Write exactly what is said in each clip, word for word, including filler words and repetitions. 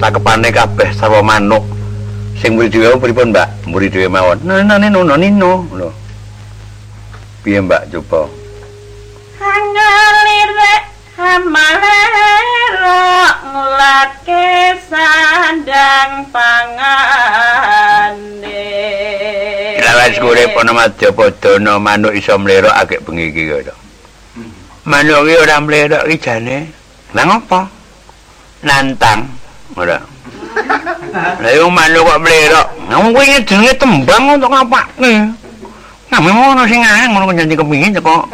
takepane kabeh sarwa manuk. Sing mburi dhewe pripun, Mbak? Mburi dhewe mawon. Nane nono nino lho. Piye, Mbak, coba? Hangalire hamalero ngulake sandang pangane. Lawas urip ana Madyapadana manuk iso mlero agek bengi iki kaya. Manuk iki ora mlero iki jane. Lah ngopo? Nantang. Ora. Lah yo manuk kok mlero. Wong kuwi jenenge tembang untuk ngapake. Nang ngono sing aneh ngono janji kepingin kok.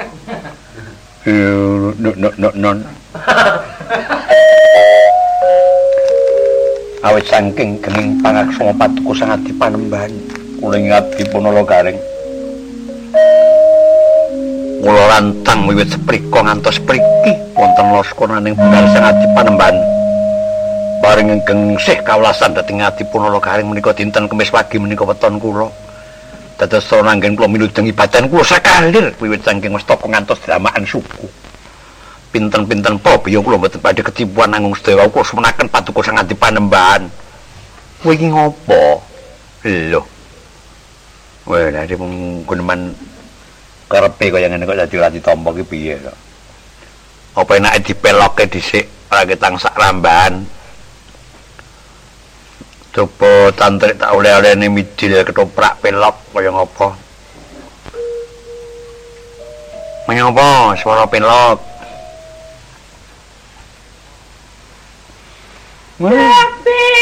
No no no non. Awit saking genging pangaksama patuku sangat dipanembahan. Kula ingat dipunala garing. Kula lantang wiwit seprika ngantos priki wonten laskananing budal sangat dipanembahan. Bareng ingkang sih kawelasan dhateng adipunala garing menika dinten Kemis pagi menika weton kula. Dados sananggen kula minudeng ibadah kula sakalir wiwit saking mestaka ngantos dramaan suku. Pinten-pinten pabiya kula mboten badhe ketipuan nanging sedaya kula sumenaken patuko sangat dipanembahan. Kowe iki ngopo? Lho. Wah, dadi mung guneman karepe kaya ngene kok dadi ora ditampa ki piye kok. Apa enake dipeloke dhisik ora ketang sak rambahan. Coba tantrik tak oleh-olehne midil ketoprak pelok kaya ngopo. Menyapa swara pelok? Tapi